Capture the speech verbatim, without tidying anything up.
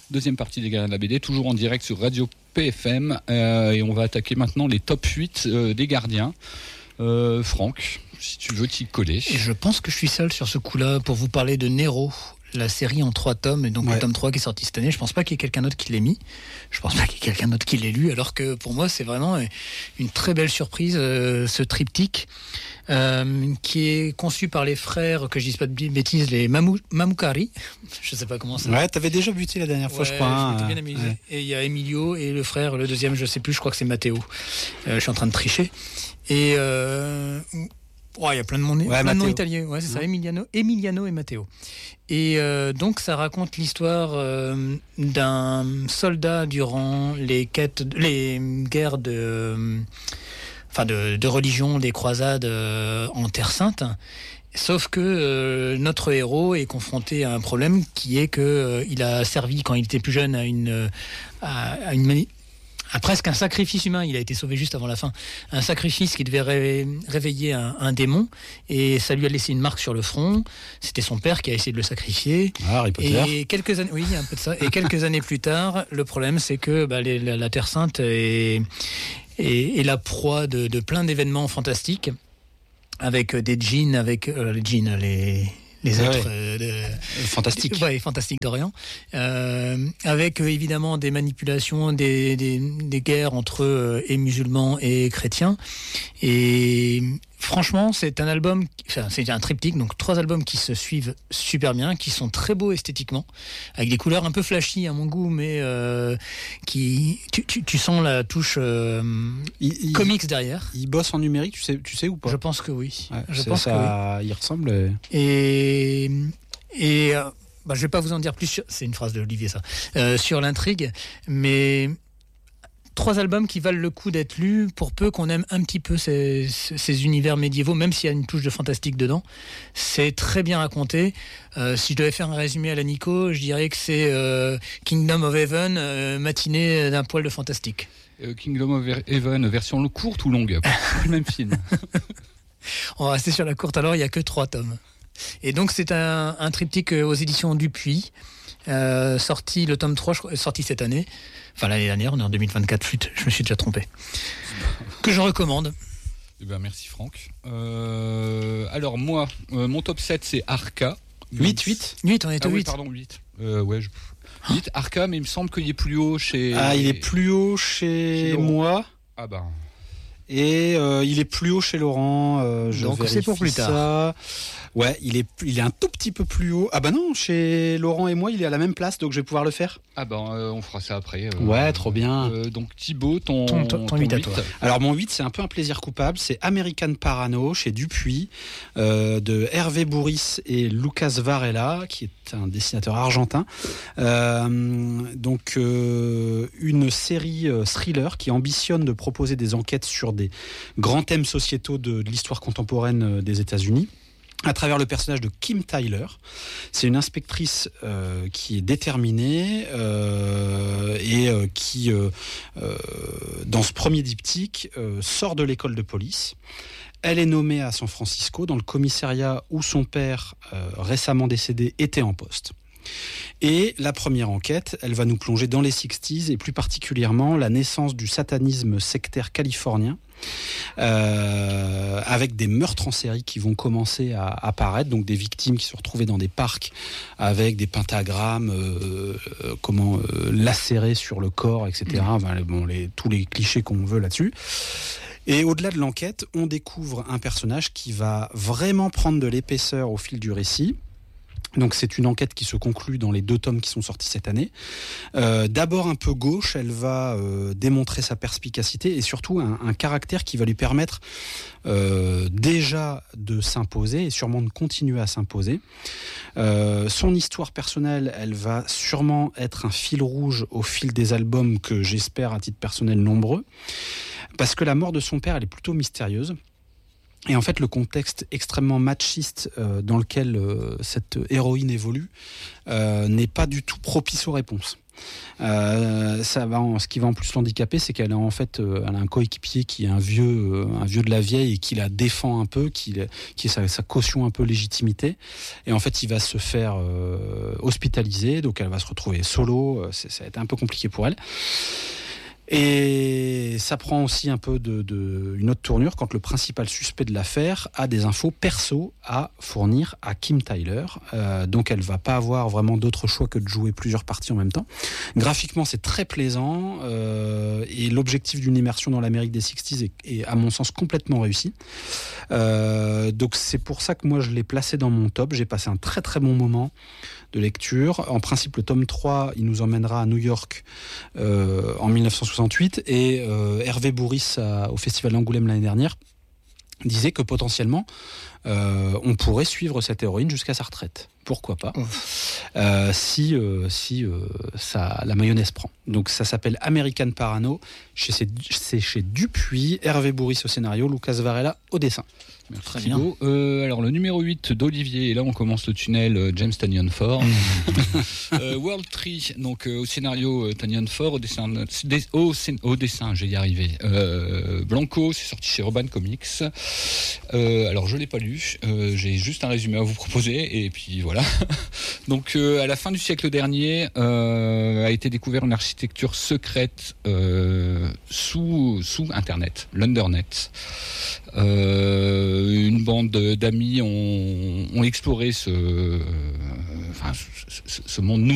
Deuxième partie des Gardiens de la B D, toujours en direct sur Radio P F M. Euh, et on va attaquer maintenant les top huit euh, des gardiens. Euh, Franck, si tu veux t'y coller. Et je pense que je suis seul sur ce coup-là pour vous parler de Nero, la série en trois tomes, et donc ouais. le tome trois qui est sorti cette année. Je pense pas qu'il y ait quelqu'un d'autre qui l'ait mis. Je pense pas qu'il y ait quelqu'un d'autre qui l'ait lu, alors que pour moi, c'est vraiment une très belle surprise, euh, ce triptyque, euh, qui est conçu par les frères, que je dise pas de bêtises, les Mamou, Mamoukari. Je sais pas comment ça. Ouais, t'avais déjà buté la dernière fois, ouais, je crois. Hein, je bien amusé. Ouais. Et il y a Emilio et le frère, le deuxième, je sais plus, je crois que c'est Matteo. Euh, je suis en train de tricher. Et euh, oh, il y a plein de monde, ouais, plein de noms italiens. Ouais, c'est mmh. ça, Emiliano, Emiliano et Matteo. Et euh, donc ça raconte l'histoire euh, d'un soldat durant les quêtes, les guerres de, euh, enfin de, de religion, des croisades euh, en Terre Sainte. Sauf que euh, notre héros est confronté à un problème qui est que euh, il a servi quand il était plus jeune à une à, à une mani- à presque un sacrifice humain. Il a été sauvé juste avant la fin. Un sacrifice qui devait ré- réveiller un, un démon, et ça lui a laissé une marque sur le front. C'était son père qui a essayé de le sacrifier. Ah, Harry Potter. Et quelques années, oui, il y a un peu de ça. Et quelques années plus tard, le problème, c'est que bah, les, la, la Terre Sainte est, est, est la proie de, de plein d'événements fantastiques, avec des djinns, avec euh, les djinns, les les ouais, êtres euh, de, fantastiques, ouais, fantastiques d'Orient, euh, avec euh, évidemment des manipulations, des, des, des guerres entre euh, et musulmans et chrétiens. Et franchement, c'est un album, enfin, c'est un triptyque, donc trois albums qui se suivent super bien, qui sont très beaux esthétiquement, avec des couleurs un peu flashy à mon goût, mais euh, qui, tu, tu, tu sens la touche euh, il, il, comics derrière. Il bosse en numérique, tu sais, tu sais ou pas ? Je pense que oui. Ouais, je pense ça, que oui. Il ressemble. Et et euh, bah, je vais pas vous en dire plus. Sur, c'est une phrase de Olivier ça. Euh, sur l'intrigue, mais trois albums qui valent le coup d'être lus pour peu qu'on aime un petit peu ces, ces univers médiévaux, même s'il y a une touche de fantastique dedans. C'est très bien raconté. Euh, si je devais faire un résumé à la Nico, je dirais que c'est euh, Kingdom of Heaven, euh, matinée d'un poil de fantastique. Euh, Kingdom of Heaven, version courte ou longue ? C'est le même film. On va rester sur la courte alors, il n'y a que trois tomes. Et donc c'est un, un triptyque aux éditions Dupuis. Euh, sorti le tome trois, je crois, sorti cette année, enfin l'année dernière, on est en deux mille vingt-quatre, flûte, je me suis déjà trompé, que je recommande. Eh ben, merci Franck. Euh, alors moi, euh, mon top sept c'est Arca. huit, huit huit, on est ah, au oui, huit. Pardon, huit. Euh, ouais, je... huit, Arca, mais il me semble qu'il est plus haut chez... Ah, il est plus haut chez, chez moi. Ah bah... Et euh, il est plus haut chez Laurent. Euh, je Donc c'est pour plus tard. Ça. Ouais, il est, il est un tout petit peu plus haut. Ah bah non, chez Laurent et moi, il est à la même place, donc je vais pouvoir le faire. Ah bah euh, on fera ça après. Euh, ouais, trop bien. Euh, donc Thibaut, ton, ton, ton, ton huit à toi. Alors mon huit, c'est un peu un plaisir coupable. C'est American Parano chez Dupuis, euh, de Hervé Bourris et Lucas Varela, qui est un dessinateur argentin. Euh, donc euh, une série euh, thriller qui ambitionne de proposer des enquêtes sur des grands thèmes sociétaux de, de l'histoire contemporaine euh, des États-Unis, à travers le personnage de Kim Tyler. C'est une inspectrice euh, qui est déterminée euh, et euh, qui, euh, euh, dans ce premier diptyque, euh, sort de l'école de police. Elle est nommée à San Francisco, dans le commissariat où son père, euh, récemment décédé, était en poste. Et la première enquête, elle va nous plonger dans les sixties et plus particulièrement la naissance du satanisme sectaire californien, euh, avec des meurtres en série qui vont commencer à apparaître, donc des victimes qui se retrouvaient dans des parcs avec des pentagrammes, euh, euh, comment euh, lacérés sur le corps, et cetera. Enfin, bon, les, tous les clichés qu'on veut là-dessus. Et au-delà de l'enquête, on découvre un personnage qui va vraiment prendre de l'épaisseur au fil du récit. Donc c'est une enquête qui se conclut dans les deux tomes qui sont sortis cette année. Euh, d'abord un peu gauche, elle va euh, démontrer sa perspicacité et surtout un, un caractère qui va lui permettre euh, déjà de s'imposer et sûrement de continuer à s'imposer. Euh, son histoire personnelle, elle va sûrement être un fil rouge au fil des albums que j'espère à titre personnel nombreux, parce que la mort de son père, elle est plutôt mystérieuse. Et en fait, le contexte extrêmement machiste euh, dans lequel euh, cette héroïne évolue euh, n'est pas du tout propice aux réponses. Euh, ça va en, ce qui va en plus l'handicaper, c'est qu'elle a en fait euh, elle a un coéquipier qui est un vieux, euh, un vieux de la vieille et qui la défend un peu, qui, qui est sa, sa caution un peu légitimité. Et en fait, il va se faire euh, hospitaliser, donc elle va se retrouver solo. C'est, ça a été un peu compliqué pour elle. Et ça prend aussi un peu de, de une autre tournure quand le principal suspect de l'affaire a des infos perso à fournir à Kim Tyler. Euh, donc elle va pas avoir vraiment d'autre choix que de jouer plusieurs parties en même temps. Graphiquement, c'est très plaisant euh, et l'objectif d'une immersion dans l'Amérique des sixties est, est à mon sens complètement réussi. Euh, donc c'est pour ça que moi je l'ai placé dans mon top. J'ai passé un très très bon moment de lecture. En principe, le tome trois, il nous emmènera à New York euh, en dix-neuf cent soixante-huit et euh, Hervé Bourris à, au Festival d'Angoulême l'année dernière disait que potentiellement euh, on pourrait suivre cette héroïne jusqu'à sa retraite. Pourquoi pas euh, si, euh, si euh, ça, la mayonnaise prend. Donc ça s'appelle American Parano, chez, c'est chez Dupuis, Hervé Bourris au scénario, Lucas Varela au dessin. Merci Très bien. Euh, alors le numéro huit d'Olivier, et là on commence le tunnel euh, James Tynion Ford. euh, World Tree, donc euh, au scénario euh, Tynion Ford, au dessin, des, au, au dessin, j'ai y arrivé. Euh, Blanco, c'est sorti chez Urban Comics. Euh, alors je l'ai pas lu, euh, j'ai juste un résumé à vous proposer, et puis voilà. Donc euh, à la fin du siècle dernier, euh, a été découvert une architecture secrète euh, sous sous Internet, l'Undernet. Euh, une bande d'amis ont, ont exploré ce, euh, enfin, ce, ce, ce monde nouveau.